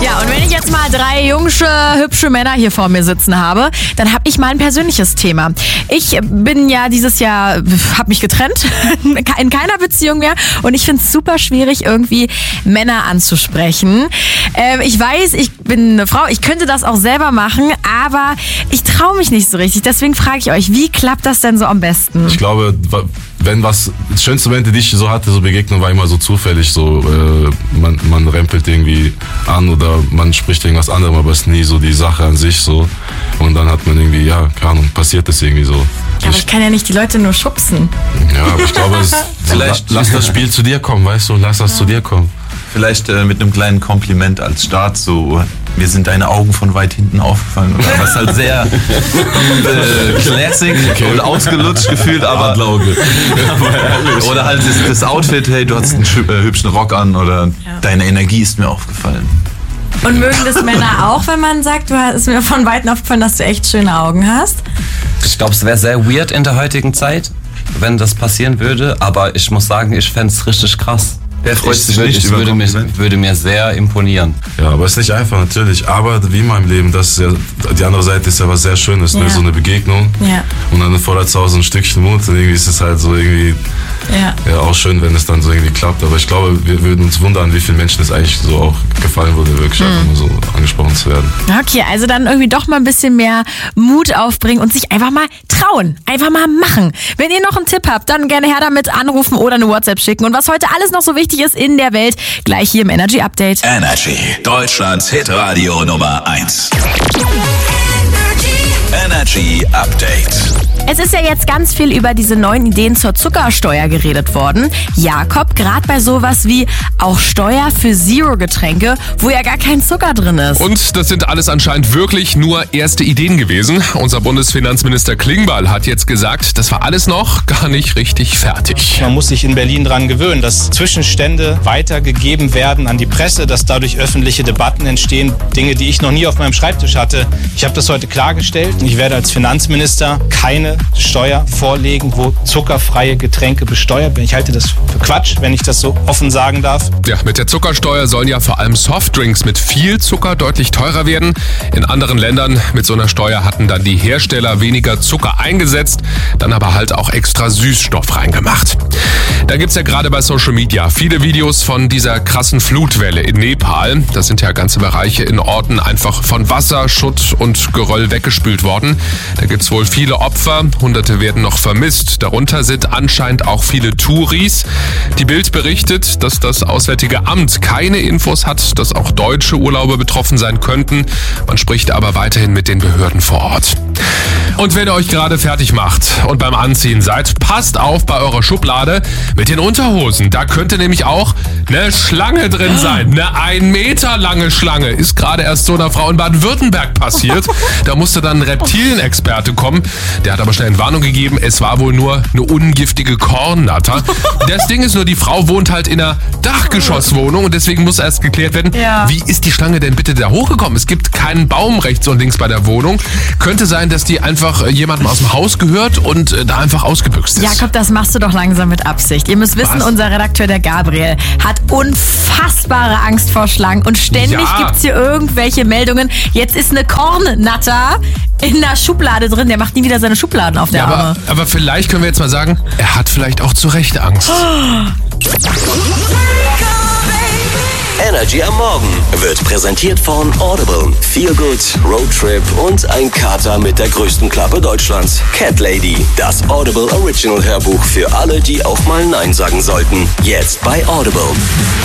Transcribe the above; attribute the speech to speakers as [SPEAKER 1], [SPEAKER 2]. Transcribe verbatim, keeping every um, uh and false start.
[SPEAKER 1] Ja, und wenn ich jetzt mal drei jungsche, hübsche Männer hier vor mir sitzen habe, dann habe ich mal ein persönliches Thema. Ich bin ja dieses Jahr, habe mich getrennt, in keiner Beziehung mehr, und ich finde es super schwierig, irgendwie Männer anzusprechen. Ähm, ich weiß, ich bin eine Frau, ich könnte das auch selber machen, aber ich traue mich nicht so richtig. Deswegen frage ich euch, wie klappt das denn so am besten?
[SPEAKER 2] Ich glaube, wenn was, das schönste Momente, die ich so hatte, so Begegnung, war immer so zufällig, so äh, man, man rempelt irgendwie an oder man spricht irgendwas anderem, aber es ist nie so die Sache an sich so, und dann hat man irgendwie, ja, keine Ahnung, passiert das irgendwie so.
[SPEAKER 1] Ja, aber ich kann ja nicht die Leute nur schubsen.
[SPEAKER 2] Ja, aber ich glaube, es, so, la, lass das Spiel zu dir kommen, weißt du, lass das ja. zu dir kommen.
[SPEAKER 3] Vielleicht äh, mit einem kleinen Kompliment als Start, so, mir sind deine Augen von weit hinten aufgefallen. Oder was halt sehr äh, classic okay. und ausgelutscht gefühlt, aber oder halt das, das Outfit, hey, du hast einen äh, hübschen Rock an, oder ja. deine Energie ist mir aufgefallen.
[SPEAKER 1] Und mögen das Männer auch, wenn man sagt, du hast mir von Weitem aufgefallen, dass du echt schöne Augen hast?
[SPEAKER 4] Ich glaube, es wäre sehr weird in der heutigen Zeit, wenn das passieren würde, aber ich muss sagen, ich fände es richtig krass.
[SPEAKER 3] Wer freut
[SPEAKER 4] ich
[SPEAKER 3] sich
[SPEAKER 4] würde,
[SPEAKER 3] nicht
[SPEAKER 4] ich
[SPEAKER 3] über
[SPEAKER 4] würde, mir, würde mir sehr imponieren.
[SPEAKER 2] Ja, aber es ist nicht einfach, natürlich. Aber wie immer im Leben, das ist ja, die andere Seite ist ja was sehr Schönes, ja. ne? So eine Begegnung. Ja. Und dann fordert zu Hause ein Stückchen Mut. Und irgendwie ist es halt so irgendwie ja. Ja, auch schön, wenn es dann so irgendwie klappt. Aber ich glaube, wir würden uns wundern, wie vielen Menschen es eigentlich so auch gefallen würde, wirklich mhm. einfach mal so angesprochen zu werden.
[SPEAKER 1] Okay, also dann irgendwie doch mal ein bisschen mehr Mut aufbringen und sich einfach mal trauen. Einfach mal machen. Wenn ihr noch einen Tipp habt, dann gerne her damit, anrufen oder eine WhatsApp schicken. Und was heute alles noch so wichtig ist in der Welt, gleich hier im Energy Update.
[SPEAKER 5] Energy, Deutschlands Hitradio Nummer eins. Energy Update.
[SPEAKER 1] Es ist ja jetzt ganz viel über diese neuen Ideen zur Zuckersteuer geredet worden. Jakob, gerade bei sowas wie auch Steuer für Zero-Getränke, wo ja gar kein Zucker drin ist.
[SPEAKER 6] Und das sind alles anscheinend wirklich nur erste Ideen gewesen. Unser Bundesfinanzminister Klingbeil hat jetzt gesagt, das war alles noch gar nicht richtig fertig.
[SPEAKER 7] Man muss sich in Berlin dran gewöhnen, dass Zwischenstände weitergegeben werden an die Presse, dass dadurch öffentliche Debatten entstehen. Dinge, die ich noch nie auf meinem Schreibtisch hatte. Ich habe das heute klargestellt. Ich werde als Finanzminister keine Steuer vorlegen, wo zuckerfreie Getränke besteuert werden. Ich halte das für Quatsch, wenn ich das so offen sagen darf.
[SPEAKER 6] Ja, mit der Zuckersteuer sollen ja vor allem Softdrinks mit viel Zucker deutlich teurer werden. In anderen Ländern mit so einer Steuer hatten dann die Hersteller weniger Zucker eingesetzt, dann aber halt auch extra Süßstoff reingemacht. Da gibt's ja gerade bei Social Media viele Videos von dieser krassen Flutwelle in Nepal. Da sind ja ganze Bereiche in Orten einfach von Wasser, Schutt und Geröll weggespült worden. Da gibt's wohl viele Opfer. Hunderte werden noch vermisst. Darunter sind anscheinend auch viele Touris. Die Bild berichtet, dass das Auswärtige Amt keine Infos hat, dass auch deutsche Urlauber betroffen sein könnten. Man spricht aber weiterhin mit den Behörden vor Ort. Und wenn ihr euch gerade fertig macht und beim Anziehen seid, passt auf bei eurer Schublade mit den Unterhosen. Da könnte nämlich auch eine Schlange drin sein. Eine ein Meter lange Schlange. Ist gerade erst so einer Frau in Baden-Württemberg passiert. Da musste dann ein Reptilienexperte kommen. Der hat aber schnell Entwarnung gegeben. Es war wohl nur eine ungiftige Kornnatter. Das Ding ist nur, die Frau wohnt halt in einer Dachgeschosswohnung und deswegen muss erst geklärt werden, ja. wie ist die Schlange denn bitte da hochgekommen? Es gibt keinen Baum rechts und links bei der Wohnung. Könnte sein, dass die einfach jemandem aus dem Haus gehört und da einfach ausgebüxt ist.
[SPEAKER 1] Jakob, das machst du doch langsam mit Absicht. Ihr müsst wissen, Was? unser Redakteur, der Gabriel, hat unfassbare Angst vor Schlangen und ständig ja. gibt's hier irgendwelche Meldungen. Jetzt ist eine Kornnatter in der Schublade drin. Der macht nie wieder seine Schubladen auf der
[SPEAKER 6] ja,
[SPEAKER 1] Arme.
[SPEAKER 6] Aber, aber vielleicht können wir jetzt mal sagen, er hat vielleicht auch zu Recht Angst. Oh.
[SPEAKER 5] Energy am Morgen wird präsentiert von Audible. Feel Good, Roadtrip und ein Kater mit der größten Klappe Deutschlands. Cat Lady, das Audible Original Hörbuch für alle, die auch mal Nein sagen sollten. Jetzt bei Audible.